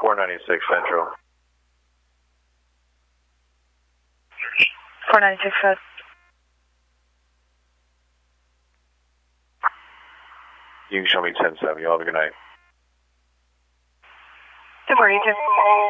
496 Central. 496 West. You can show me 10-7. You'll have a good night. Good morning,